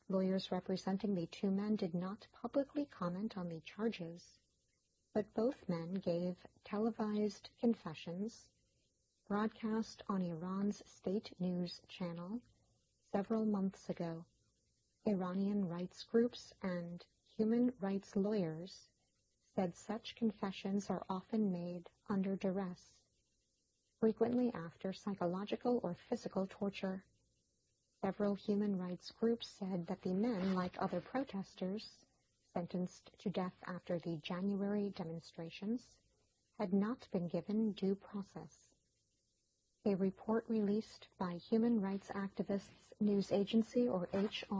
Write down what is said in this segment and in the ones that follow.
Lawyers representing the two men did not publicly comment on the charges, but both men gave televised confessions broadcast on Iran's state news channel several months ago. Iranian rights groups and human rights lawyers said such confessions are often made under duress, frequently after psychological or physical torture. Several human rights groups said that the men, like other protesters sentenced to death after the January demonstrations, had not been given due process. A report released by Human Rights Activists News Agency, or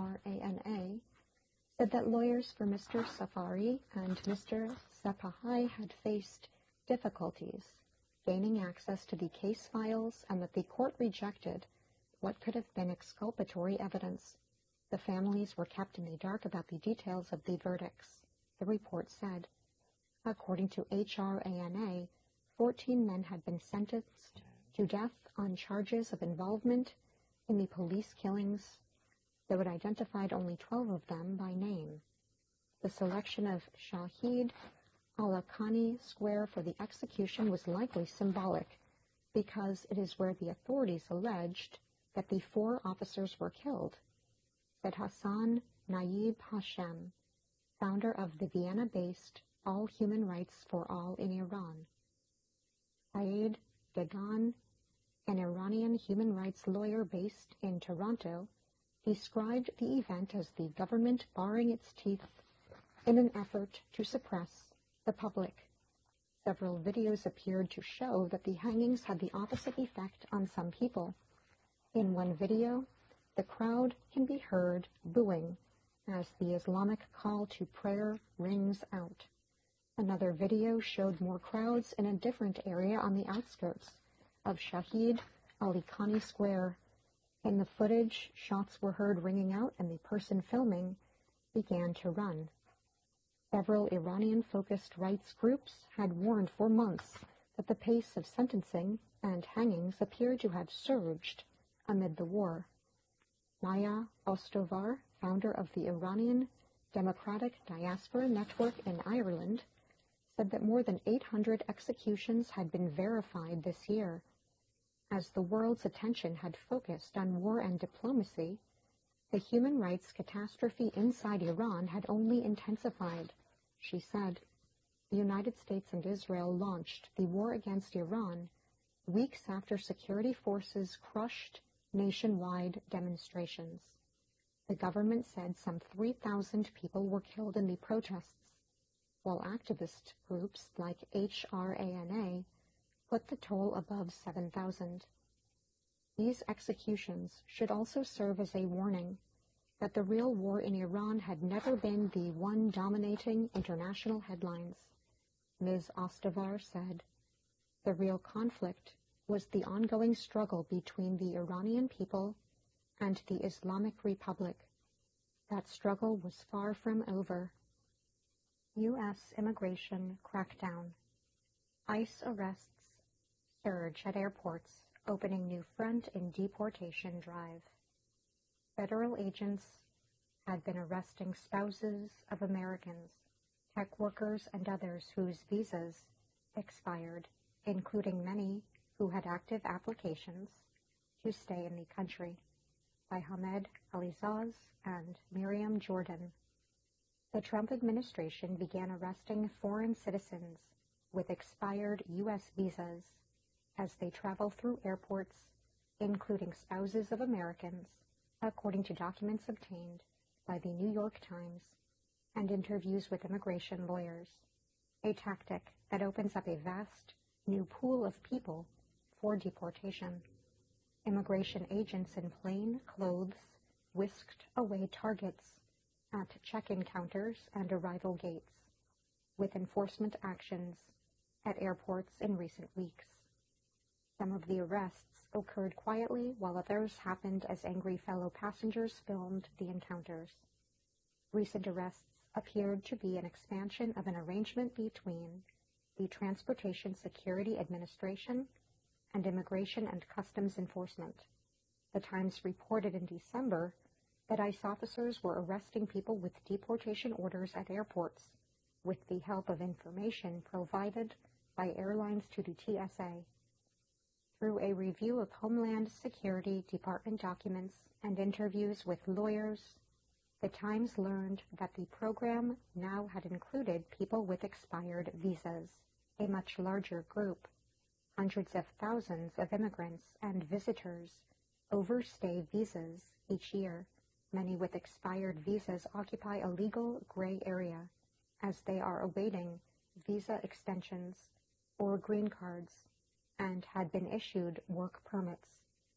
HRANA, said that lawyers for Mr. Safari and Mr. Sepahai had faced difficulties gaining access to the case files and that the court rejected what could have been exculpatory evidence. The families were kept in the dark about the details of the verdicts, the report said. According to HRANA, 14 men had been sentenced to death on charges of involvement in the police killings, though it identified only 12 of them by name. The selection of Shahid Al-Haqqani Square for the execution was likely symbolic, because it is where the authorities alleged that the 4 officers were killed, said Hassan Naib Hashem, founder of the Vienna-based All Human Rights for All in Iran. Saeed Dagan, an Iranian human rights lawyer based in Toronto, described the event as the government baring its teeth in an effort to suppress the public. Several videos appeared to show that the hangings had the opposite effect on some people. In one video, the crowd can be heard booing as the Islamic call to prayer rings out. Another video showed more crowds in a different area on the outskirts of Shahid Ali Khani Square. In the footage, shots were heard ringing out and the person filming began to run. Several Iranian-focused rights groups had warned for months that the pace of sentencing and hangings appeared to have surged amid the war. Maya Ostovar, founder of the Iranian Democratic Diaspora Network in Ireland, said that more than 800 executions had been verified this year. As the world's attention had focused on war and diplomacy, the human rights catastrophe inside Iran had only intensified, she said. The United States and Israel launched the war against Iran weeks after security forces crushed nationwide demonstrations. The government said some 3,000 people were killed in the protests, while activist groups like HRANA put the toll above 7,000. These executions should also serve as a warning that the real war in Iran had never been the one dominating international headlines. Ms. Ostovar said, "The real conflict was the ongoing struggle between the Iranian people and the Islamic Republic. That struggle was far from over." U.S. immigration crackdown. ICE arrests surge at airports, opening new front in deportation drive. Federal agents had been arresting spouses of Americans, tech workers, and others whose visas expired, including many who had active applications to stay in the country, by Hamed Alizaz and Miriam Jordan. The Trump administration began arresting foreign citizens with expired U.S. visas as they travel through airports, including spouses of Americans, according to documents obtained by the New York Times and interviews with immigration lawyers, a tactic that opens up a vast new pool of people for deportation. Immigration agents in plain clothes whisked away targets at check-in counters and arrival gates, with enforcement actions at airports in recent weeks. Some of the arrests occurred quietly, while others happened as angry fellow passengers filmed the encounters. Recent arrests appeared to be an expansion of an arrangement between the Transportation Security Administration and Immigration and Customs Enforcement. The Times reported in December that ICE officers were arresting people with deportation orders at airports with the help of information provided by airlines to the TSA. Through a review of Homeland Security Department documents and interviews with lawyers, the Times learned that the program now had included people with expired visas, a much larger group. Hundreds of thousands of immigrants and visitors overstay visas each year. Many with expired visas occupy a legal gray area as they are awaiting visa extensions or green cards and had been issued work permits.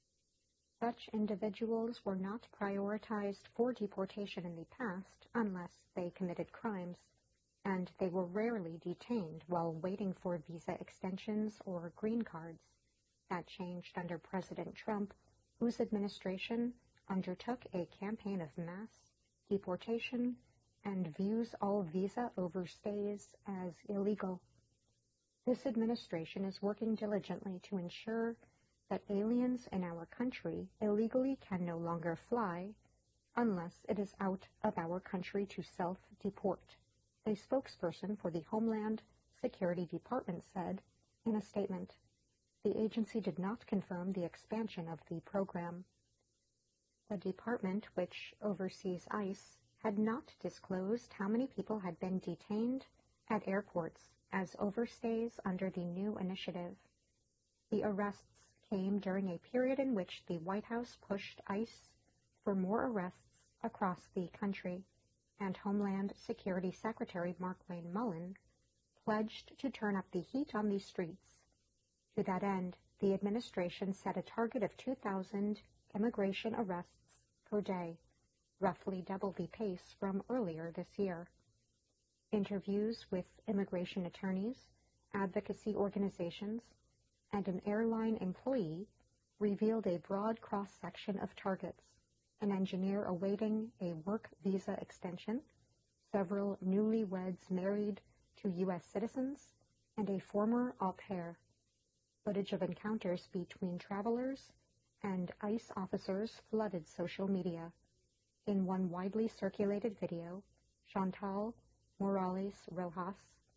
Such individuals were not prioritized for deportation in the past unless they committed crimes, and they were rarely detained while waiting for visa extensions or green cards. That changed under President Trump, whose administration undertook a campaign of mass deportation and views all visa overstays as illegal. This administration is working diligently to ensure that aliens in our country illegally can no longer fly unless it is out of our country to self-deport, a spokesperson for the Homeland Security Department said in a statement. The agency did not confirm the expansion of the program. The department, which oversees ICE, had not disclosed how many people had been detained at airports as overstays under the new initiative. The arrests came during a period in which the White House pushed ICE for more arrests across the country, and Homeland Security Secretary Markwayne Mullin pledged to turn up the heat on these streets. To that end, the administration set a target of 2,000 immigration arrests per day, roughly double the pace from earlier this year. Interviews with immigration attorneys, advocacy organizations, and an airline employee revealed a broad cross-section of targets: an engineer awaiting a work visa extension, several newlyweds married to U.S. citizens, and a former au pair. Footage of encounters between travelers and ICE officers flooded social media. In one widely circulated video, Chantal Morales Rojas,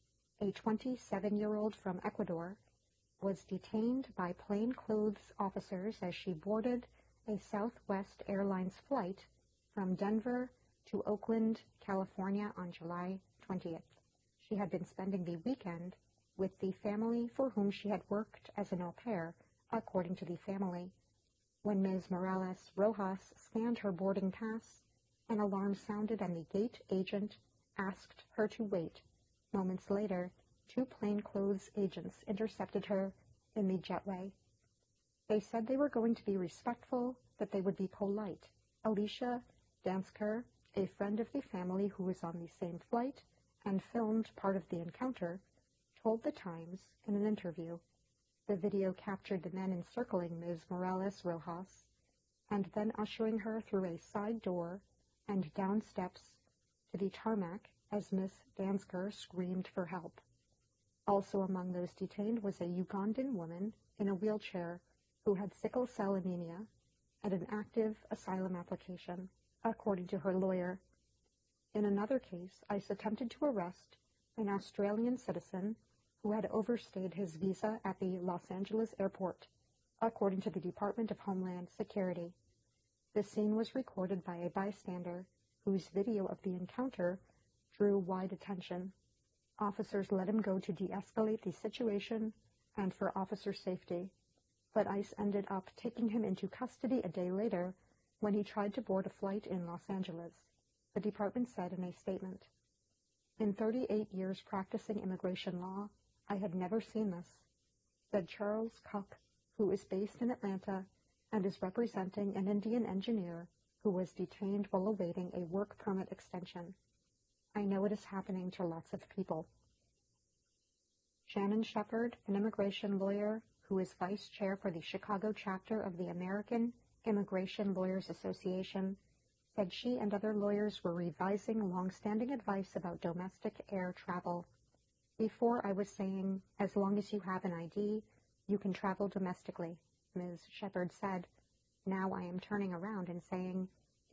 a 27-year-old from Ecuador, was detained by plainclothes officers as she boarded a Southwest Airlines flight from Denver to Oakland, California on July 20th. She had been spending the weekend with the family for whom she had worked as an au pair, according to the family. When Ms. Morales Rojas scanned her boarding pass, an alarm sounded and the gate agent asked her to wait. Moments later, two plainclothes agents intercepted her in the jetway. They said they were going to be respectful, that they would be polite. Alicia Dansker, a friend of the family who was on the same flight and filmed part of the encounter, told the Times in an interview. The video captured the men encircling Ms. Morales Rojas and then ushering her through a side door and down steps to the tarmac as Ms. Dansker screamed for help. Also among those detained was a Ugandan woman in a wheelchair who had sickle cell anemia and an active asylum application, according to her lawyer. In another case, ICE attempted to arrest an Australian citizen who had overstayed his visa at the Los Angeles airport, according to the Department of Homeland Security. The scene was recorded by a bystander whose video of the encounter drew wide attention. Officers let him go to de-escalate the situation and for officer safety, but ICE ended up taking him into custody a day later when he tried to board a flight in Los Angeles, the department said in a statement. In 38 years practicing immigration law, I had never seen this, said Charles Cuck, who is based in Atlanta and is representing an Indian engineer who was detained while awaiting a work permit extension. I know it is happening to lots of people. Shannon Shepard, an immigration lawyer who is vice chair for the Chicago chapter of the American Immigration Lawyers Association, said she and other lawyers were revising long-standing advice about domestic air travel. Before I was saying, as long as you have an ID, you can travel domestically, Ms. Shepard said. Now I am turning around and saying,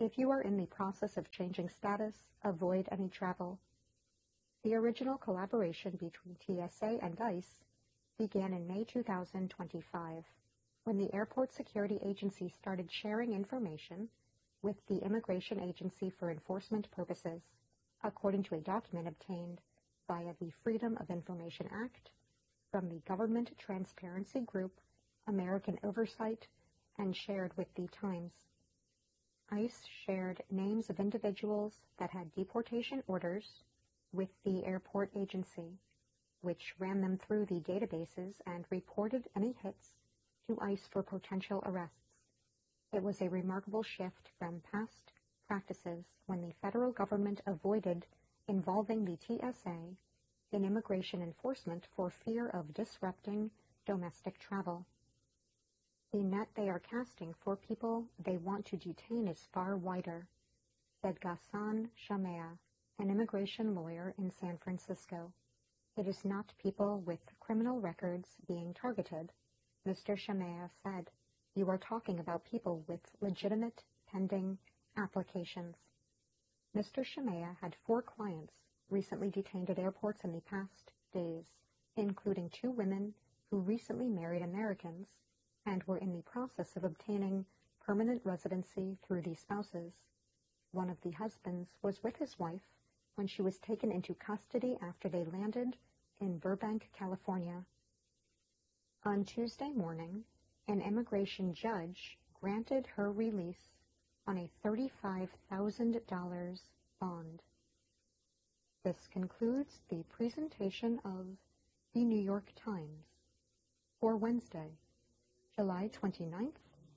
If you are in the process of changing status, avoid any travel. The original collaboration between TSA and ICE began in May 2025, when the Airport Security Agency started sharing information with the Immigration Agency for enforcement purposes, according to a document obtained via the Freedom of Information Act from the Government Transparency Group, American Oversight, and shared with the Times. ICE shared names of individuals that had deportation orders with the airport agency, which ran them through the databases and reported any hits to ICE for potential arrests. It was a remarkable shift from past practices when the federal government avoided involving the TSA in immigration enforcement for fear of disrupting domestic travel. The net they are casting for people they want to detain is far wider, said Ghassan Shamea, an immigration lawyer in San Francisco. It is not people with criminal records being targeted, Mr. Shamea said. You are talking about people with legitimate pending applications. Mr. Shamea had 4 clients recently detained at airports in the past days, including 2 women who recently married Americans and were in the process of obtaining permanent residency through the spouses. One of the husbands was with his wife when she was taken into custody after they landed in Burbank, California. On Tuesday morning, an immigration judge granted her release on a $35,000 bond. This concludes the presentation of the New York Times for Wednesday, July 29th,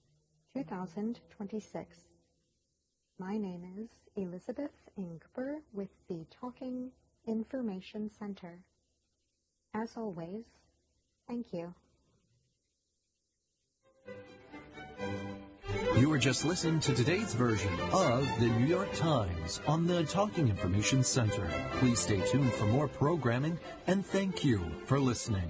2026. My name is Elizabeth Ingber with the Talking Information Center. As always, thank you. You were just listening to today's version of the New York Times on the Talking Information Center. Please stay tuned for more programming, and thank you for listening.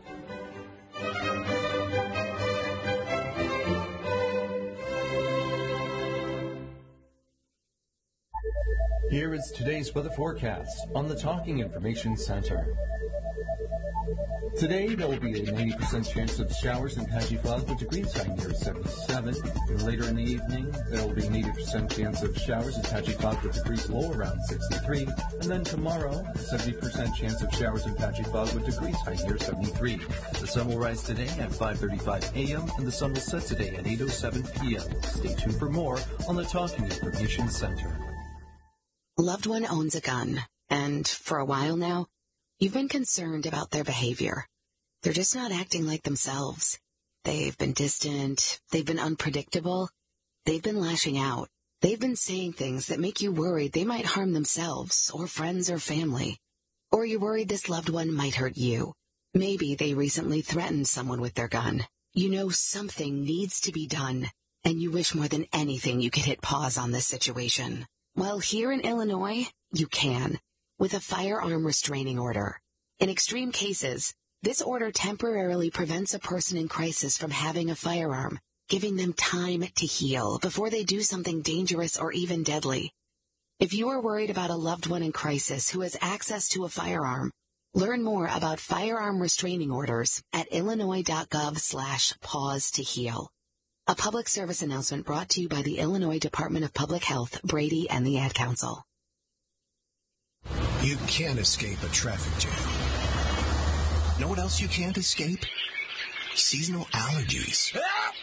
Here is today's weather forecast on the Talking Information Center. Today, there will be a 90% chance of showers and patchy fog with degrees high near 77. And later in the evening, there will be an 80% chance of showers and patchy fog with degrees low around 63. And then tomorrow, a 70% chance of showers and patchy fog with degrees high near 73. The sun will rise today at 5:35 a.m. and the sun will set today at 8:07 p.m. Stay tuned for more on the Talking Information Center. Loved one owns a gun, and for a while now, you've been concerned about their behavior. They're just not acting like themselves. They've been distant, they've been unpredictable, they've been lashing out. They've been saying things that make you worried they might harm themselves, or friends or family. Or you're worried this loved one might hurt you. Maybe they recently threatened someone with their gun. You know something needs to be done, and you wish more than anything you could hit pause on this situation. Well, here in Illinois, you can, with a firearm restraining order. In extreme cases, this order temporarily prevents a person in crisis from having a firearm, giving them time to heal before they do something dangerous or even deadly. If you are worried about a loved one in crisis who has access to a firearm, learn more about firearm restraining orders at illinois.gov/pause to heal. A public service announcement brought to you by the Illinois Department of Public Health, Brady, and the Ad Council. You can't escape a traffic jam. Know what else you can't escape? Seasonal allergies.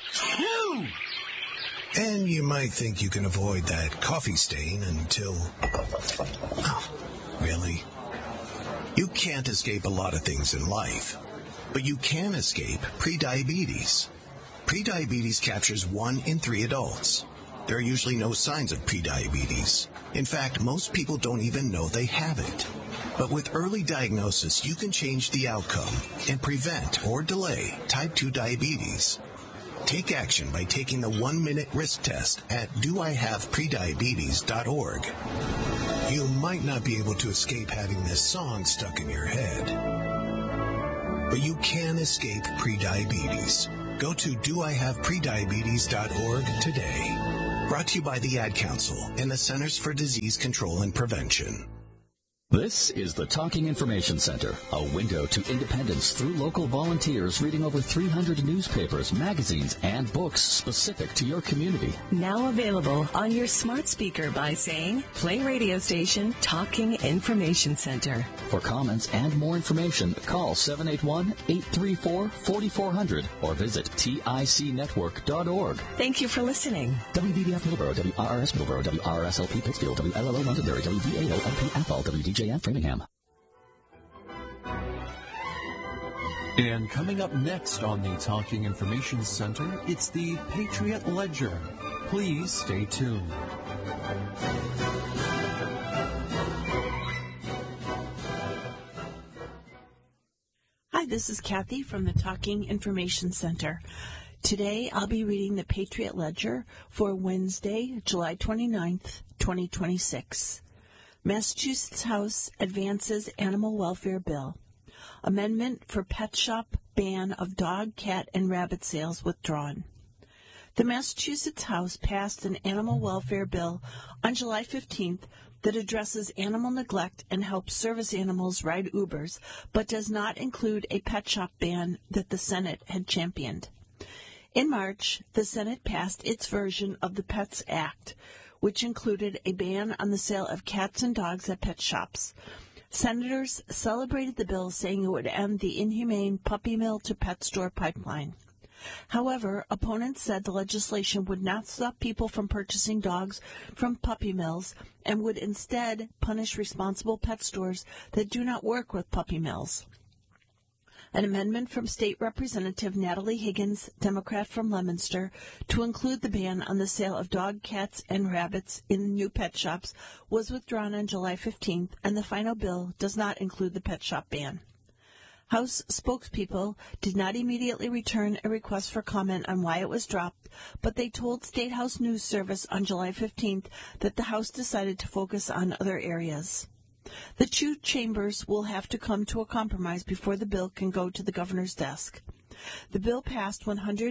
And you might think you can avoid that coffee stain until... Oh, really? You can't escape a lot of things in life, but you can escape prediabetes. Prediabetes captures 1 in 3 adults. There are usually no signs of prediabetes. In fact, most people don't even know they have it. But with early diagnosis, you can change the outcome and prevent or delay type 2 diabetes. Take action by taking the 1-minute risk test at doihaveprediabetes.org. You might not be able to escape having this song stuck in your head, but you can escape prediabetes. Go to doihaveprediabetes.org today. Brought to you by the Ad Council and the Centers for Disease Control and Prevention. This is the Talking Information Center, a window to independence through local volunteers reading over 300 newspapers, magazines, and books specific to your community. Now available on your smart speaker by saying, play radio station Talking Information Center. For comments and more information, call 781-834-4400 or visit ticnetwork.org. Thank you for listening. WVDF Middleborough, WRRS Middleborough, WRSLP Pittsfield, WLLO Londonderry, WVAOLP Athol, WDJF Framingham. And coming up next on the Talking Information Center, it's the Patriot Ledger. Please stay tuned. Hi, this is Kathy from the Talking Information Center. Today I'll be reading the Patriot Ledger for Wednesday, July 29th, 2026. Massachusetts House advances animal welfare bill. Amendment for pet shop ban of dog, cat, and rabbit sales withdrawn. The Massachusetts House passed an animal welfare bill on July 15th that addresses animal neglect and helps service animals ride Ubers, but does not include a pet shop ban that the Senate had championed. In March, the Senate passed its version of the Pets Act, which included a ban on the sale of cats and dogs at pet shops. Senators celebrated the bill, saying it would end the inhumane puppy mill to pet store pipeline. However, opponents said the legislation would not stop people from purchasing dogs from puppy mills and would instead punish responsible pet stores that do not work with puppy mills. An amendment from State Representative Natalie Higgins, Democrat from Leominster, to include the ban on the sale of dog, cats, and rabbits in new pet shops was withdrawn on July 15th, and the final bill does not include the pet shop ban. House spokespeople did not immediately return a request for comment on why it was dropped, but they told State House News Service on July 15th that the House decided to focus on other areas. The two chambers will have to come to a compromise before the bill can go to the governor's desk. The bill passed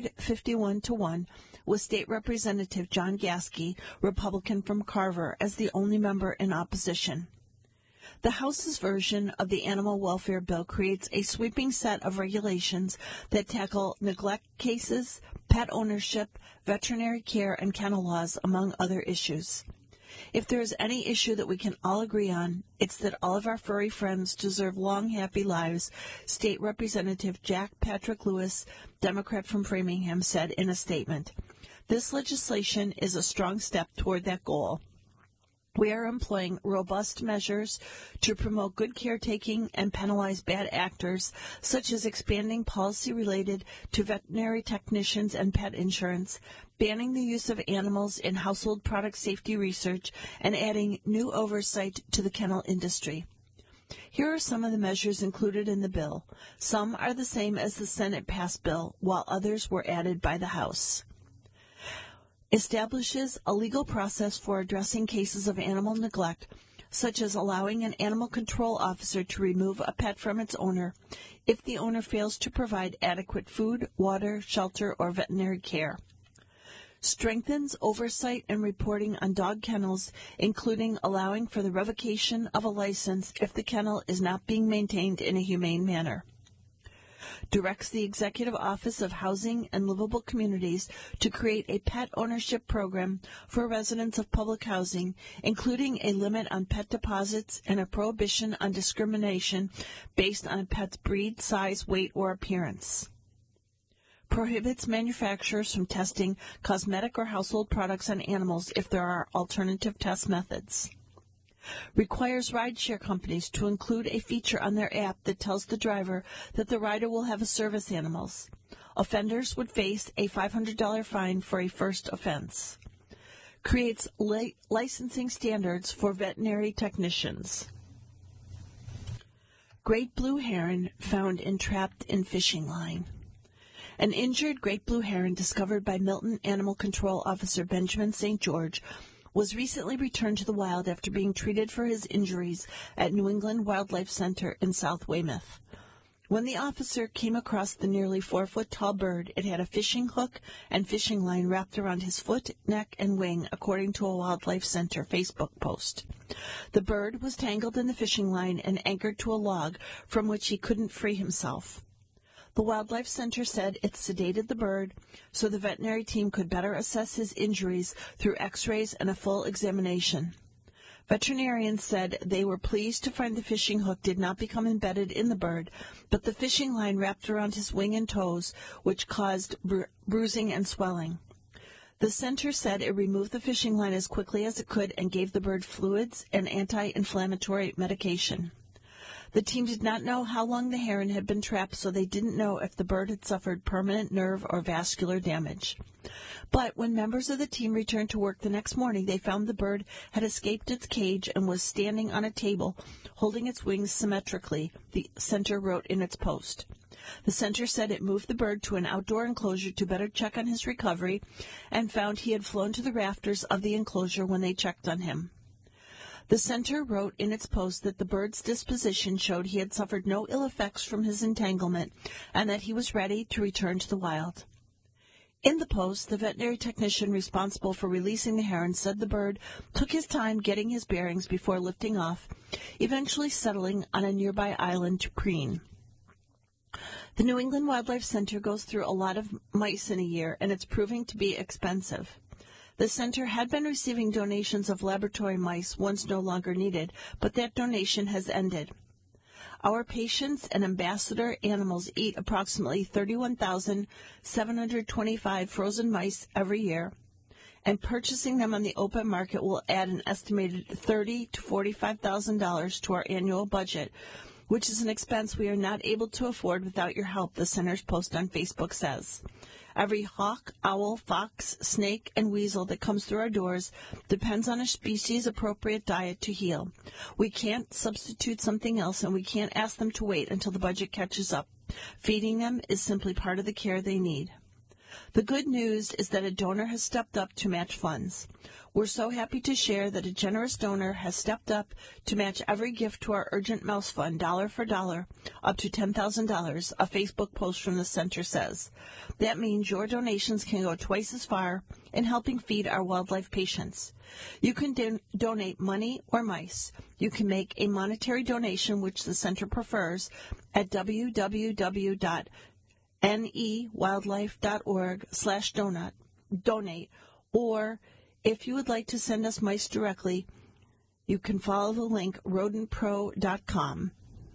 151-1, with State Representative John Gasky, Republican from Carver, as the only member in opposition. The House's version of the animal welfare bill creates a sweeping set of regulations that tackle neglect cases, pet ownership, veterinary care, and kennel laws, among other issues. If there is any issue that we can all agree on, it's that all of our furry friends deserve long, happy lives, State Representative Jack Patrick Lewis, Democrat from Framingham, said in a statement. This legislation is a strong step toward that goal. We are employing robust measures to promote good caretaking and penalize bad actors, such as expanding policy related to veterinary technicians and pet insurance, banning the use of animals in household product safety research, and adding new oversight to the kennel industry. Here are some of the measures included in the bill. Some are the same as the Senate-passed bill, while others were added by the House. Establishes a legal process for addressing cases of animal neglect, such as allowing an animal control officer to remove a pet from its owner if the owner fails to provide adequate food, water, shelter, or veterinary care. Strengthens oversight and reporting on dog kennels, including allowing for the revocation of a license if the kennel is not being maintained in a humane manner. Directs the Executive Office of Housing and Livable Communities to create a pet ownership program for residents of public housing, including a limit on pet deposits and a prohibition on discrimination based on a pet's breed, size, weight, or appearance. Prohibits manufacturers from testing cosmetic or household products on animals if there are alternative test methods. Requires rideshare companies to include a feature on their app that tells the driver that the rider will have a service animals. Offenders would face a $500 fine for a first offense. Creates licensing standards for veterinary technicians. Great blue heron found entrapped in fishing line. An injured great blue heron discovered by Milton Animal Control Officer Benjamin St. George was recently returned to the wild after being treated for his injuries at New England Wildlife Center in South Weymouth. When the officer came across the nearly 4-foot-tall bird, it had a fishing hook and fishing line wrapped around his foot, neck, and wing, according to a Wildlife Center Facebook post. The bird was tangled in the fishing line and anchored to a log from which he couldn't free himself. The Wildlife Center said it sedated the bird so the veterinary team could better assess his injuries through x-rays and a full examination. Veterinarians said they were pleased to find the fishing hook did not become embedded in the bird, but the fishing line wrapped around his wing and toes, which caused bruising and swelling. The center said it removed the fishing line as quickly as it could and gave the bird fluids and anti-inflammatory medication. The team did not know how long the heron had been trapped, so they didn't know if the bird had suffered permanent nerve or vascular damage. But when members of the team returned to work the next morning, they found the bird had escaped its cage and was standing on a table, holding its wings symmetrically, the center wrote in its post. The center said it moved the bird to an outdoor enclosure to better check on his recovery and found he had flown to the rafters of the enclosure when they checked on him. The center wrote in its post that the bird's disposition showed he had suffered no ill effects from his entanglement and that he was ready to return to the wild. In the post, the veterinary technician responsible for releasing the heron said the bird took his time getting his bearings before lifting off, eventually settling on a nearby island to preen. The New England Wildlife Center goes through a lot of mice in a year, and it's proving to be expensive. The center had been receiving donations of laboratory mice once no longer needed, but that donation has ended. Our patients and ambassador animals eat approximately 31,725 frozen mice every year, and purchasing them on the open market will add an estimated $30,000 to $45,000 to our annual budget, which is an expense we are not able to afford without your help, the center's post on Facebook says. Every hawk, owl, fox, snake, and weasel that comes through our doors depends on a species-appropriate diet to heal. We can't substitute something else, and we can't ask them to wait until the budget catches up. Feeding them is simply part of the care they need. The good news is that a donor has stepped up to match funds. We're so happy to share that a generous donor has stepped up to match every gift to our Urgent Mouse Fund, dollar for dollar, up to $10,000, a Facebook post from the center says. That means your donations can go twice as far in helping feed our wildlife patients. You can donate money or mice. You can make a monetary donation, which the center prefers, at www.newildlife.org/donate, or if you would like to send us mice directly, you can follow the link rodentpro.com.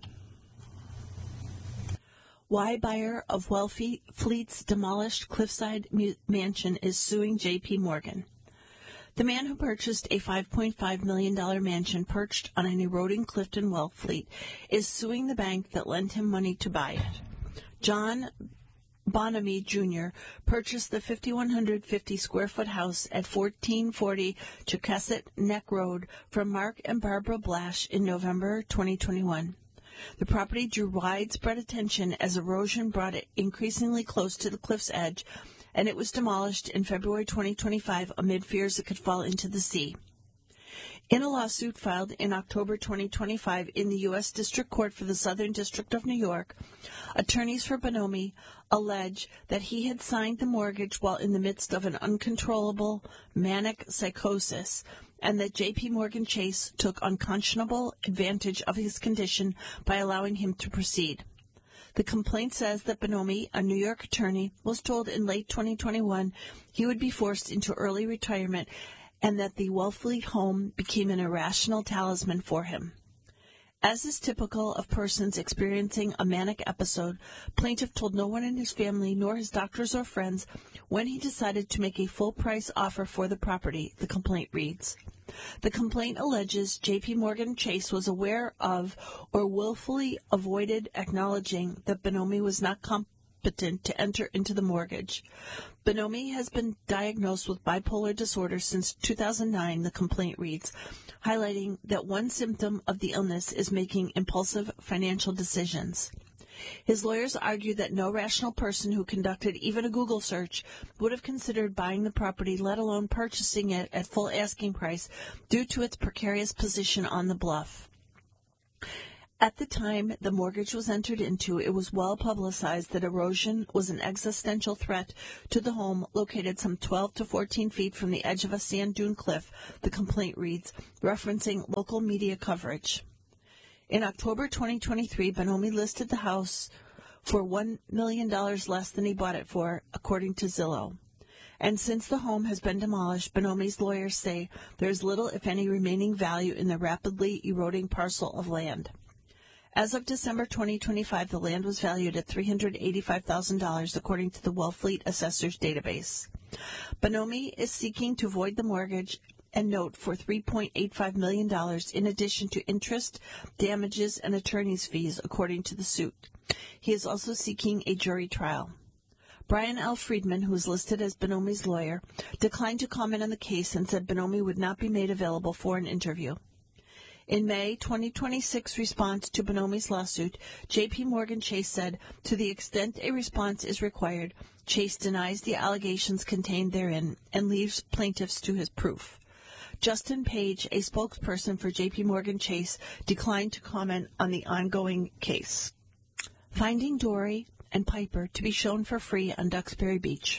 Why buyer of Wellfleet's demolished Cliffside mansion is suing J.P. Morgan. The man who purchased a $5.5 million mansion perched on an eroding cliff in Wellfleet is suing the bank that lent him money to buy it. John Bonamy Jr. purchased the 5,150-square-foot house at 1440 Checusett Neck Road from Mark and Barbara Blash in November 2021. The property drew widespread attention as erosion brought it increasingly close to the cliff's edge, and it was demolished in February 2025 amid fears it could fall into the sea. In a lawsuit filed in October 2025 in the U.S. District Court for the Southern District of New York, attorneys for Bonamy allege that he had signed the mortgage while in the midst of an uncontrollable manic psychosis, and that J.P. Morgan Chase took unconscionable advantage of his condition by allowing him to proceed. The complaint says that Bonamy, a New York attorney, was told in late 2021 he would be forced into early retirement and that the Wellfleet home became an irrational talisman for him. As is typical of persons experiencing a manic episode, plaintiff told no one in his family nor his doctors or friends when he decided to make a full-price offer for the property, the complaint reads. The complaint alleges J.P. Morgan Chase was aware of or willfully avoided acknowledging that Bonamy was not competent to enter into the mortgage. Bonamy has been diagnosed with bipolar disorder since 2009, the complaint reads, highlighting that one symptom of the illness is making impulsive financial decisions. His lawyers argue that no rational person who conducted even a Google search would have considered buying the property, let alone purchasing it at full asking price, due to its precarious position on the bluff. At the time the mortgage was entered into, it was well publicized that erosion was an existential threat to the home located some 12 to 14 feet from the edge of a sand dune cliff, the complaint reads, referencing local media coverage. In October 2023, Bonomi listed the house for $1 million less than he bought it for, according to Zillow. And since the home has been demolished, Bonomi's lawyers say there is little, if any, remaining value in the rapidly eroding parcel of land. As of December 2025, the land was valued at $385,000, according to the Wellfleet Assessors Database. Bonomi is seeking to void the mortgage and note for $3.85 million in addition to interest, damages, and attorney's fees, according to the suit. He is also seeking a jury trial. Brian L. Friedman, who is listed as Bonomi's lawyer, declined to comment on the case and said Bonomi would not be made available for an interview. In May 2026 response to Bonomi's lawsuit, J.P. Morgan Chase said, to the extent a response is required, Chase denies the allegations contained therein and leaves plaintiffs to his proof. Justin Page, a spokesperson for J.P. Morgan Chase, declined to comment on the ongoing case. Finding Dory and Piper to be shown for free on Duxbury Beach.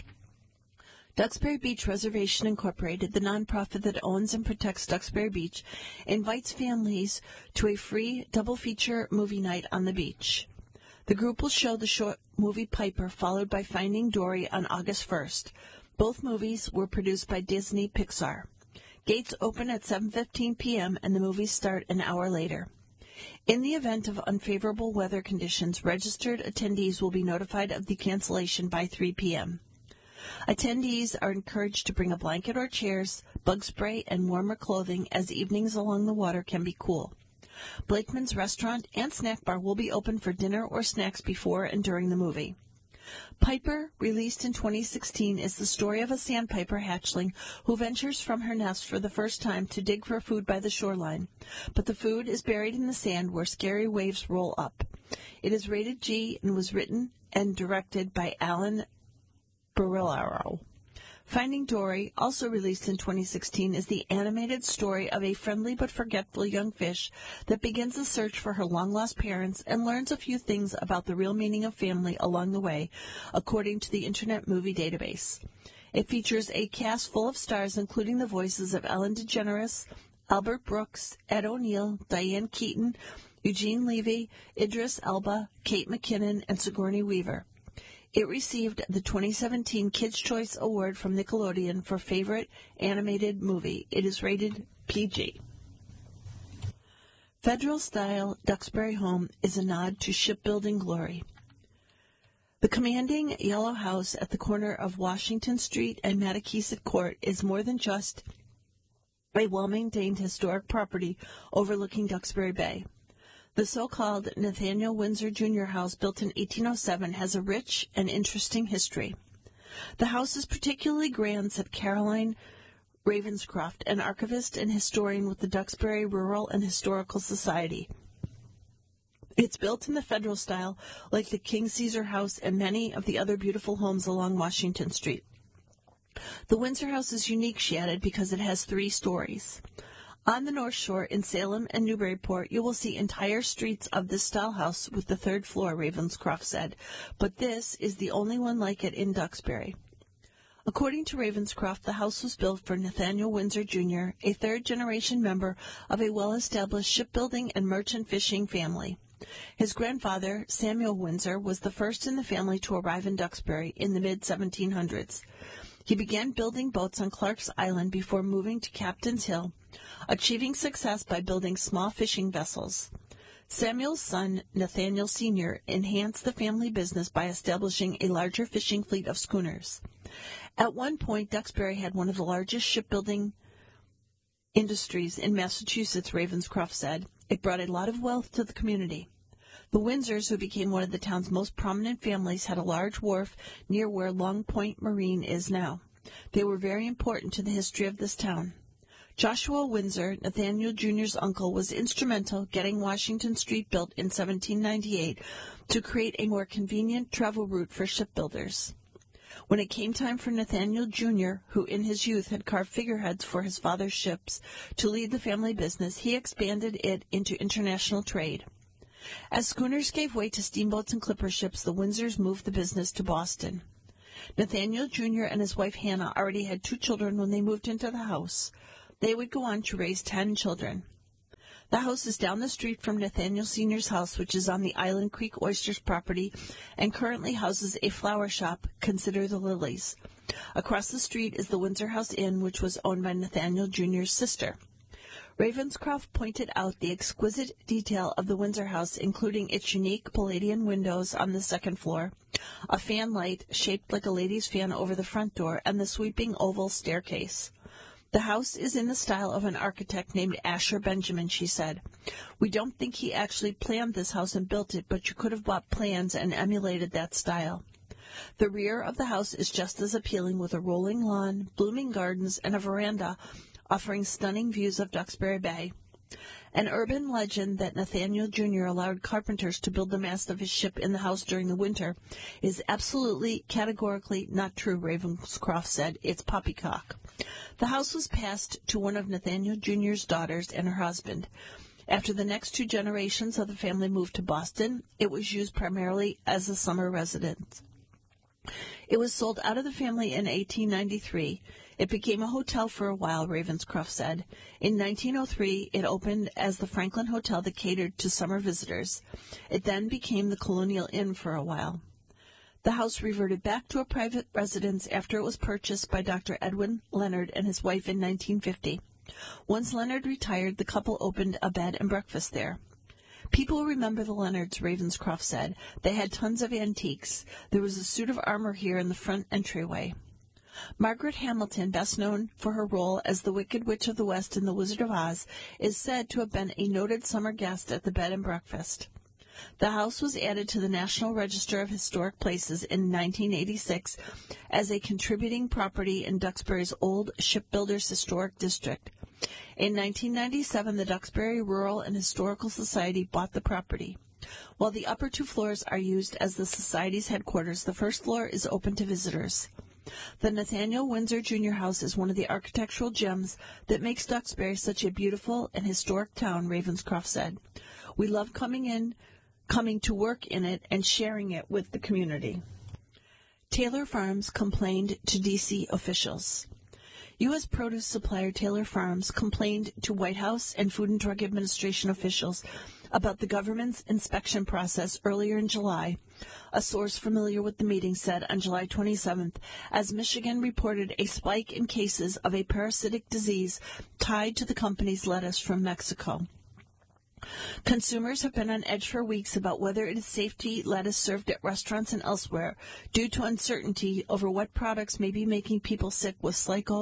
Duxbury Beach Reservation Incorporated, the nonprofit that owns and protects Duxbury Beach, invites families to a free double-feature movie night on the beach. The group will show the short movie Piper, followed by Finding Dory on August 1st. Both movies were produced by Disney Pixar. Gates open at 7:15 p.m. and the movies start an hour later. In the event of unfavorable weather conditions, registered attendees will be notified of the cancellation by 3 p.m. Attendees are encouraged to bring a blanket or chairs, bug spray, and warmer clothing, as evenings along the water can be cool. Blakeman's Restaurant and Snack Bar will be open for dinner or snacks before and during the movie. Piper, released in 2016, is the story of a sandpiper hatchling who ventures from her nest for the first time to dig for food by the shoreline. But the food is buried in the sand where scary waves roll up. It is rated G and was written and directed by Alan Barillaro. Finding Dory, also released in 2016, is the animated story of a friendly but forgetful young fish that begins a search for her long-lost parents and learns a few things about the real meaning of family along the way, according to the Internet Movie Database. It features a cast full of stars, including the voices of Ellen DeGeneres, Albert Brooks, Ed O'Neill, Diane Keaton, Eugene Levy, Idris Elba, Kate McKinnon, and Sigourney Weaver. It received the 2017 Kids' Choice Award from Nickelodeon for Favorite Animated Movie. It is rated PG. Federal-style Duxbury home is a nod to shipbuilding glory. The commanding yellow house at the corner of Washington Street and Matakeesit Court is more than just a well-maintained historic property overlooking Duxbury Bay. The so-called Nathaniel Windsor Jr. house, built in 1807, has a rich and interesting history. The house is particularly grand, said Caroline Ravenscroft, an archivist and historian with the Duxbury Rural and Historical Society. It's built in the Federal style, like the King Caesar House and many of the other beautiful homes along Washington Street. The Windsor House is unique, she added, because it has 3 stories. On the North Shore, in Salem and Newburyport, you will see entire streets of this style house with the 3rd floor, Ravenscroft said, but this is the only one like it in Duxbury. According to Ravenscroft, the house was built for Nathaniel Windsor Jr., a 3rd-generation member of a well-established shipbuilding and merchant fishing family. His grandfather, Samuel Windsor, was the first in the family to arrive in Duxbury in the mid-1700s. He began building boats on Clark's Island before moving to Captain's Hill, achieving success by building small fishing vessels. Samuel's son, Nathaniel Sr., enhanced the family business by establishing a larger fishing fleet of schooners. At one point, Duxbury had one of the largest shipbuilding industries in Massachusetts, Ravenscroft said. It brought a lot of wealth to the community. The Windsors, who became one of the town's most prominent families, had a large wharf near where Long Point Marine is now. They were very important to the history of this town. Joshua Windsor, Nathaniel Jr.'s uncle, was instrumental getting Washington Street built in 1798 to create a more convenient travel route for shipbuilders. When it came time for Nathaniel Jr., who in his youth had carved figureheads for his father's ships, to lead the family business, he expanded it into international trade. As schooners gave way to steamboats and clipper ships, the Windsors moved the business to Boston. Nathaniel Jr. and his wife Hannah already had 2 children when they moved into the house. They would go on to raise 10 children. The house is down the street from Nathaniel Sr.'s house, which is on the Island Creek Oysters property and currently houses a flower shop, Consider the Lilies. Across the street is the Windsor House Inn, which was owned by Nathaniel Jr.'s sister. Ravenscroft pointed out the exquisite detail of the Windsor House, including its unique Palladian windows on the second floor, a fan light shaped like a lady's fan over the front door, and the sweeping oval staircase. The house is in the style of an architect named Asher Benjamin, she said. We don't think he actually planned this house and built it, but you could have bought plans and emulated that style. The rear of the house is just as appealing, with a rolling lawn, blooming gardens, and a veranda offering stunning views of Duxbury Bay. An urban legend that Nathaniel Jr. allowed carpenters to build the mast of his ship in the house during the winter is absolutely, categorically not true, Ravenscroft said. It's poppycock. The house was passed to one of Nathaniel Jr.'s daughters and her husband. After the next 2 generations of the family moved to Boston, it was used primarily as a summer residence. It was sold out of the family in 1893. It became a hotel for a while, Ravenscroft said. In 1903, it opened as the Franklin Hotel that catered to summer visitors. It then became the Colonial Inn for a while. The house reverted back to a private residence after it was purchased by Dr. Edwin Leonard and his wife in 1950. Once Leonard retired, the couple opened a bed and breakfast there. People remember the Leonards, Ravenscroft said. They had tons of antiques. There was a suit of armor here in the front entryway. Margaret Hamilton, best known for her role as the Wicked Witch of the West in The Wizard of Oz, is said to have been a noted summer guest at the bed and breakfast. The house was added to the National Register of Historic Places in 1986 as a contributing property in Duxbury's Old Shipbuilders Historic District. In 1997, the Duxbury Rural and Historical Society bought the property. While the upper 2 floors are used as the Society's headquarters, the first floor is open to visitors. The Nathaniel Windsor Jr. House is one of the architectural gems that makes Duxbury such a beautiful and historic town, Ravenscroft said. We love coming to work in it and sharing it with the community. Taylor Farms complained to D.C. officials. U.S. produce supplier Taylor Farms complained to White House and Food and Drug Administration officials about the government's inspection process earlier in July, a source familiar with the meeting said on July 27th, as Michigan reported a spike in cases of a parasitic disease tied to the company's lettuce from Mexico. Consumers have been on edge for weeks about whether it is safe to eat lettuce served at restaurants and elsewhere due to uncertainty over what products may be making people sick with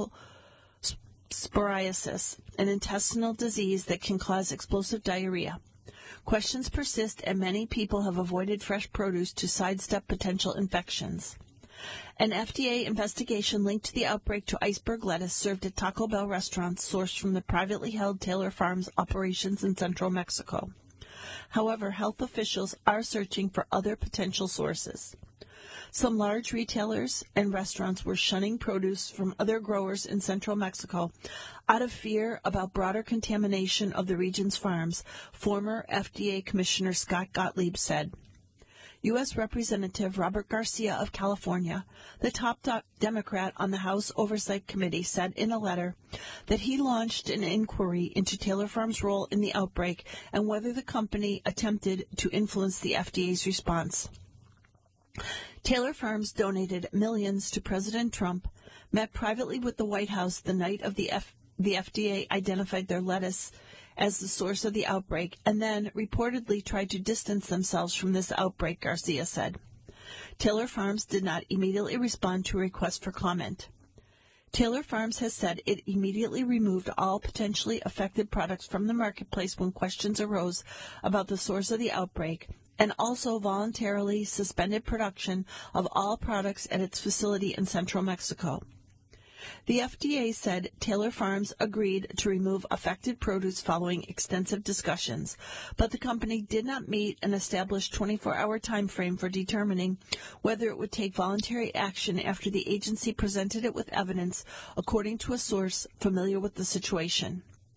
Psoriasis, an intestinal disease that can cause explosive diarrhea. Questions persist, and many people have avoided fresh produce to sidestep potential infections. An FDA investigation linked the outbreak to iceberg lettuce served at Taco Bell restaurants sourced from the privately held Taylor Farms operations in central Mexico. However, health officials are searching for other potential sources. Some large retailers and restaurants were shunning produce from other growers in central Mexico out of fear about broader contamination of the region's farms, former FDA Commissioner Scott Gottlieb said. U.S. Representative Robert Garcia of California, the top Democrat on the House Oversight Committee, said in a letter that he launched an inquiry into Taylor Farms' role in the outbreak and whether the company attempted to influence the FDA's response. Taylor Farms donated millions to President Trump, met privately with the White House the night of the FDA identified their lettuce as the source of the outbreak, and then reportedly tried to distance themselves from this outbreak, Garcia said. Taylor Farms did not immediately respond to a request for comment. Taylor Farms has said it immediately removed all potentially affected products from the marketplace when questions arose about the source of the outbreak, and also voluntarily suspended production of all products at its facility in central Mexico. The FDA said Taylor Farms agreed to remove affected produce following extensive discussions, but the company did not meet an established 24-hour time frame for determining whether it would take voluntary action after the agency presented it with evidence, according to a source familiar with the situation.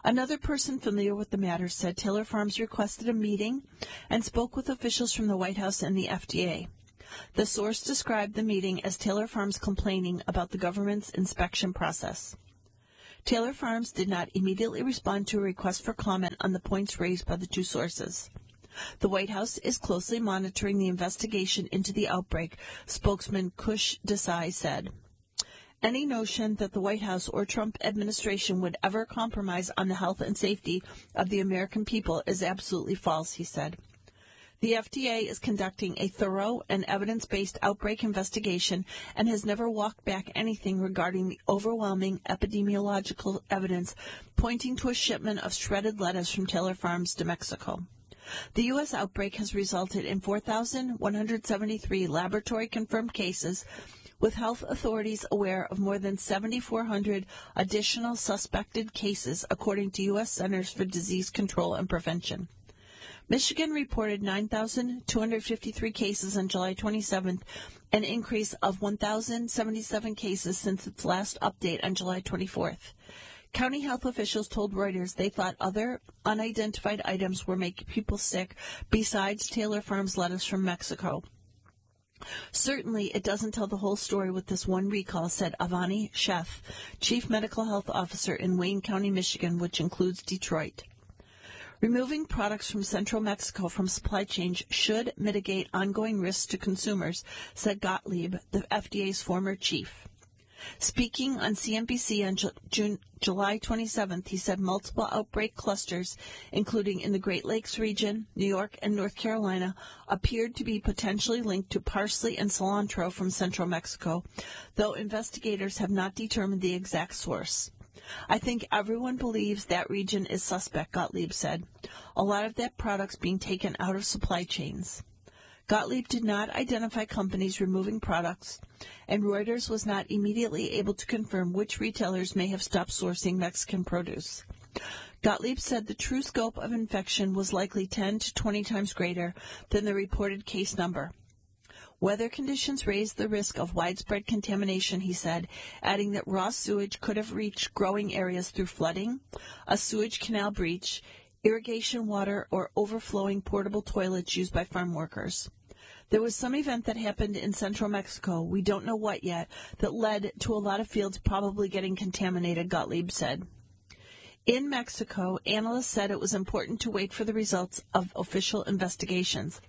Another person familiar with the matter said Taylor Farms requested a meeting and spoke with officials from the White House and the FDA. The source described the meeting as Taylor Farms complaining about the government's inspection process. Taylor Farms did not immediately respond to a request for comment on the points raised by the two sources. The White House is closely monitoring the investigation into the outbreak, spokesman Kush Desai said. Any notion that the White House or Trump administration would ever compromise on the health and safety of the American people is absolutely false, he said. The FDA is conducting a thorough and evidence-based outbreak investigation and has never walked back anything regarding the overwhelming epidemiological evidence pointing to a shipment of shredded lettuce from Taylor Farms to Mexico. The U.S. outbreak has resulted in 4,173 laboratory-confirmed cases, with health authorities aware of more than 7,400 additional suspected cases, according to U.S. Centers for Disease Control and Prevention. Michigan reported 9,253 cases on July 27th, an increase of 1,077 cases since its last update on July 24th. County health officials told Reuters they thought other unidentified items were making people sick besides Taylor Farms lettuce from Mexico. Certainly, it doesn't tell the whole story with this one recall, said Avani Sheth, Chief Medical Health Officer in Wayne County, Michigan, which includes Detroit. Removing products from central Mexico from supply chains should mitigate ongoing risks to consumers, said Gottlieb, the FDA's former chief. Speaking on CNBC on July 27th, he said multiple outbreak clusters, including in the Great Lakes region, New York, and North Carolina, appeared to be potentially linked to parsley and cilantro from central Mexico, though investigators have not determined the exact source. I think everyone believes that region is suspect, Gottlieb said. A lot of that product's being taken out of supply chains. Gottlieb did not identify companies removing products, and Reuters was not immediately able to confirm which retailers may have stopped sourcing Mexican produce. Gottlieb said the true scope of infection was likely 10 to 20 times greater than the reported case number. Weather conditions raised the risk of widespread contamination, he said, adding that raw sewage could have reached growing areas through flooding, a sewage canal breach, irrigation water, or overflowing portable toilets used by farm workers. There was some event that happened in central Mexico, we don't know what yet, that led to a lot of fields probably getting contaminated, Gottlieb said. In Mexico, analysts said it was important to wait for the results of official investigations.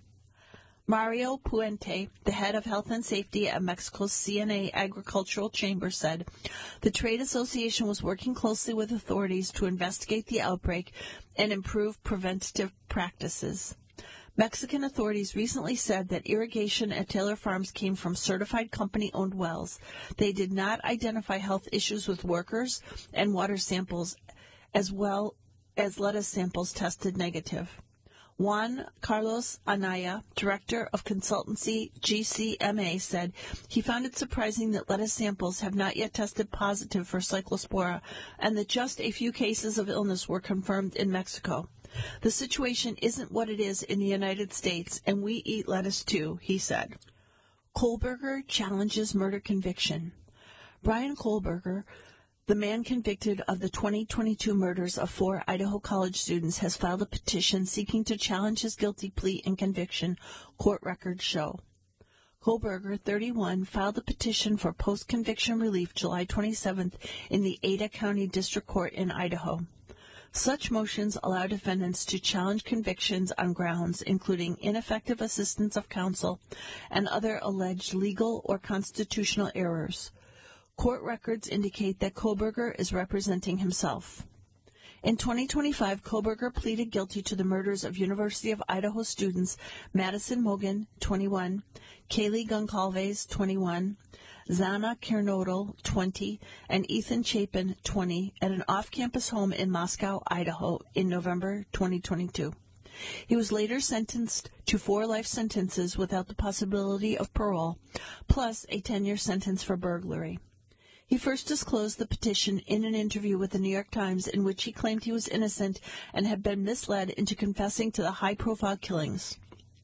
Mario Puente, the head of health and safety at Mexico's CNA Agricultural Chamber, said the trade association was working closely with authorities to investigate the outbreak and improve preventative practices. Mexican authorities recently said that irrigation at Taylor Farms came from certified company-owned wells. They did not identify health issues with workers, and water samples, as well as lettuce samples, tested negative. Juan Carlos Anaya, director of consultancy GCMA, said he found it surprising that lettuce samples have not yet tested positive for cyclospora and that just a few cases of illness were confirmed in Mexico. The situation isn't what it is in the United States, and we eat lettuce too, he said. Kohlberger challenges murder conviction. Brian Kohlberger, the man convicted of the 2022 murders of 4 Idaho college students, has filed a petition seeking to challenge his guilty plea and conviction, court records show. Kohlberger, 31, filed a petition for post-conviction relief July 27th in the Ada County District Court in Idaho. Such motions allow defendants to challenge convictions on grounds including ineffective assistance of counsel and other alleged legal or constitutional errors. Court records indicate that Kohlberger is representing himself. In 2025, Kohlberger pleaded guilty to the murders of University of Idaho students Madison Mogen, 21, Kaylee Goncalves, 21, Zana Kernodle, 20, and Ethan Chapin, 20, at an off-campus home in Moscow, Idaho, in November 2022. He was later sentenced to 4 life sentences without the possibility of parole, plus a 10-year sentence for burglary. He first disclosed the petition in an interview with the New York Times in which he claimed he was innocent and had been misled into confessing to the high-profile killings.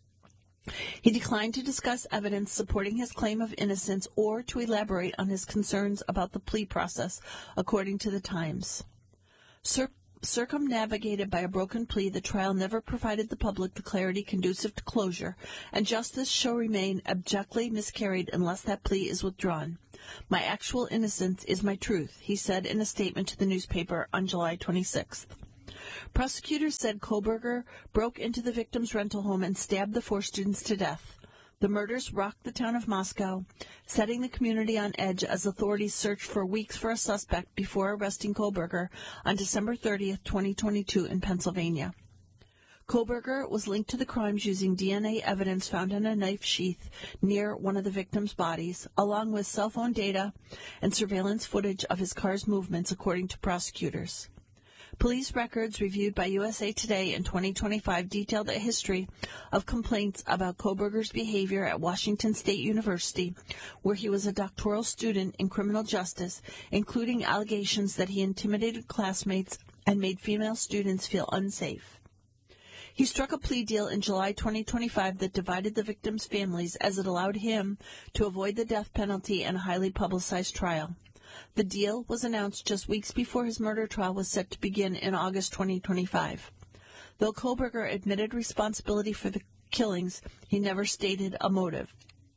He declined to discuss evidence supporting his claim of innocence or to elaborate on his concerns about the plea process, according to the Times. Circumnavigated by a broken plea, the trial never provided the public the clarity conducive to closure, and justice shall remain abjectly miscarried unless that plea is withdrawn. My actual innocence is my truth, he said in a statement to the newspaper on July 26th. Prosecutors said Kohberger broke into the victim's rental home and stabbed the 4 students to death. The murders rocked the town of Moscow, setting the community on edge as authorities searched for weeks for a suspect before arresting Kohberger on December 30th, 2022 in Pennsylvania. Kohberger was linked to the crimes using DNA evidence found in a knife sheath near one of the victims' bodies, along with cell phone data and surveillance footage of his car's movements, according to prosecutors. Police records reviewed by USA Today in 2025 detailed a history of complaints about Kohberger's behavior at Washington State University, where he was a doctoral student in criminal justice, including allegations that he intimidated classmates and made female students feel unsafe. He struck a plea deal in July 2025 that divided the victims' families as it allowed him to avoid the death penalty and a highly publicized trial. The deal was announced just weeks before his murder trial was set to begin in August 2025. Though Kohberger admitted responsibility for the killings, he never stated a motive.